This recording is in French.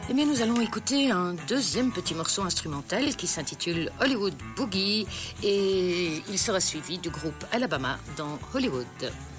Eh bien, nous allons écouter un deuxième petit morceau instrumental qui s'intitule Hollywood Boogie et il sera suivi du groupe Alabama dans Hollywood.